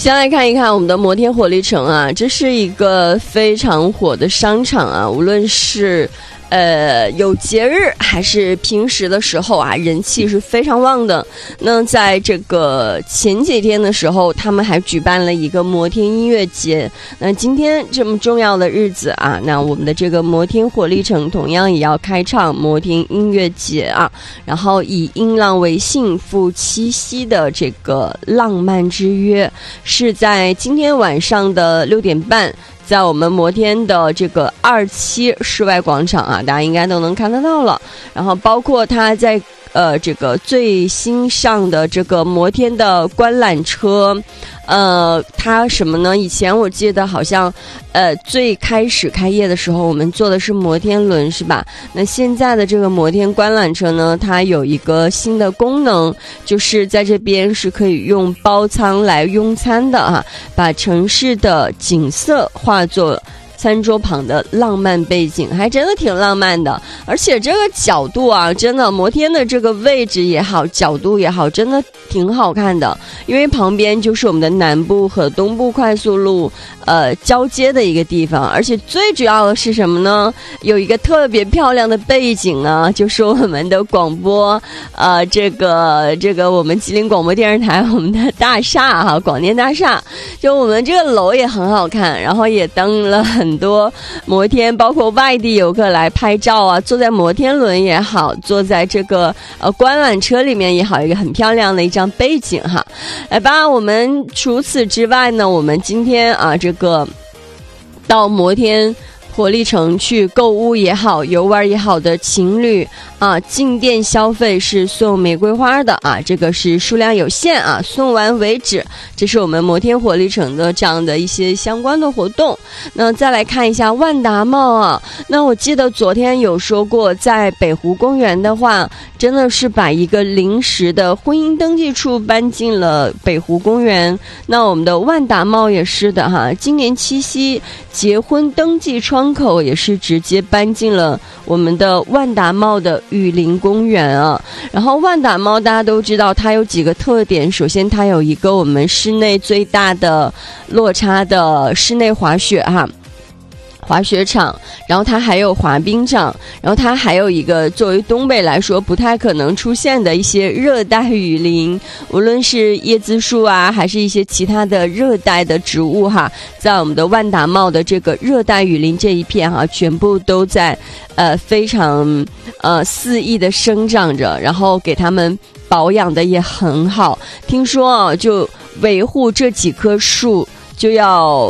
先来看一看我们的摩天活力城啊，这是一个非常火的商场啊，无论是有节日还是平时的时候啊，人气是非常旺的。那在这个前几天的时候，他们还举办了一个摩天音乐节。那今天这么重要的日子啊，那我们的这个摩天活力城同样也要开唱摩天音乐节啊，然后以音浪为信，赴七夕的这个浪漫之约，是在今天晚上的6点半。在我们摩天的这个27室外广场啊，大家应该都能看得到了。然后包括它在这个最新上的这个摩天的观览车，它什么呢？以前我记得好像最开始开业的时候，我们坐的是摩天轮，是吧？那现在的这个摩天观览车呢，它有一个新的功能，就是在这边是可以用包舱来用餐的啊，把城市的景色化作餐桌旁的浪漫背景，还真的挺浪漫的。而且这个角度啊，真的摩天的这个位置也好，角度也好，真的挺好看的。因为旁边就是我们的南部和东部快速路交接的一个地方，而且最主要的是什么呢？有一个特别漂亮的背景啊，就是我们的广播这个我们吉林广播电视台我们的大厦哈，广电大厦，就我们这个楼也很好看，然后也登了很多摩天，包括外地游客来拍照啊，坐在摩天轮也好，坐在这个观览车里面也好，一个很漂亮的一张背景哈。来吧，我们除此之外呢，我们今天啊这个到摩天活力城去购物也好，游玩也好的情侣啊，进店消费是送玫瑰花的啊，这个是数量有限啊，送完为止。这是我们摩天活力城的这样的一些相关的活动。那再来看一下万达茂啊，那我记得昨天有说过，在北湖公园的话，真的是把一个临时的婚姻登记处搬进了北湖公园。那我们的万达茂也是的哈，今年七夕结婚登记窗口也是直接搬进了我们的万达茂的雨林公园啊。然后万达茂大家都知道它有几个特点，首先它有一个我们室内最大的落差的室内滑雪哈，滑雪场，然后它还有滑冰场，然后它还有一个作为东北来说不太可能出现的一些热带雨林，无论是椰子树啊，还是一些其他的热带的植物哈，在我们的万达茂的这个热带雨林这一片哈，全部都在非常肆意的生长着，然后给它们保养的也很好。听说啊，就维护这几棵树就要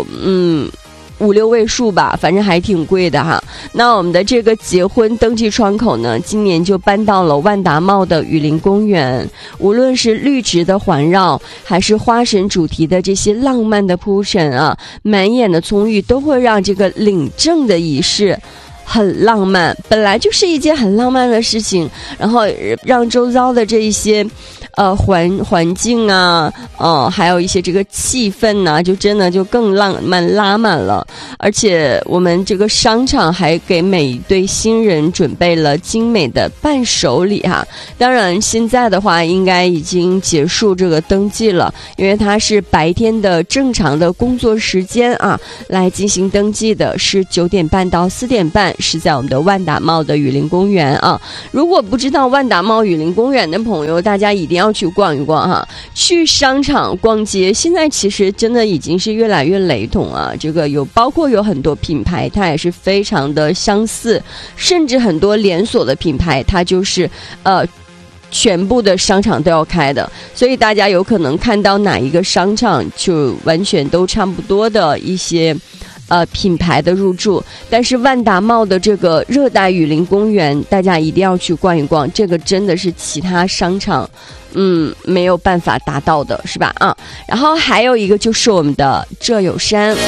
5-6位数吧，反正还挺贵的哈。那我们的这个结婚登记窗口呢，今年就搬到了万达茂的雨林公园，无论是绿植的环绕，还是花神主题的这些浪漫的铺陈啊，满眼的葱郁都会让这个领证的仪式很浪漫，本来就是一件很浪漫的事情，然后让周遭的这一些环境啊，还有一些这个气氛啊，就真的就更浪漫拉满了。而且我们这个商场还给每一对新人准备了精美的伴手礼哈。当然现在的话应该已经结束这个登记了，因为它是白天的正常的工作时间啊来进行登记的，是9点半到4点半，是在我们的万达茂的雨林公园啊。如果不知道万达茂雨林公园的朋友，大家一定要去逛一逛哈。去商场逛街现在其实真的已经是越来越雷同啊，这个包括有很多品牌它也是非常的相似，甚至很多连锁的品牌它就是全部的商场都要开的，所以大家有可能看到哪一个商场就完全都差不多的一些品牌的入驻。但是万达茂的这个热带雨林公园大家一定要去逛一逛，这个真的是其他商场没有办法达到的，是吧啊？然后还有一个就是我们的浙友山。